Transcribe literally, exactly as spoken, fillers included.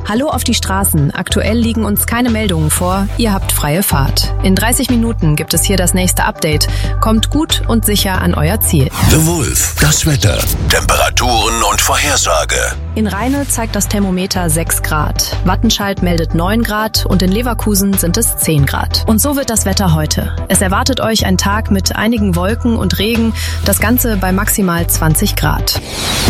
Hallo auf die Straßen. Aktuell liegen uns keine Meldungen vor. Ihr habt freie Fahrt. In dreißig Minuten gibt es hier das nächste Update. Kommt gut und sicher an euer Ziel. The Wolf. Das Wetter. Temperaturen und Vorhersage. In Rheine zeigt das Thermometer sechs Grad. Wattenscheid meldet neun Grad und in Leverkusen sind es zehn Grad. Und so wird das Wetter heute. Es erwartet euch ein Tag mit einigen Wolken und Regen. Das Ganze bei maximal zwanzig Grad.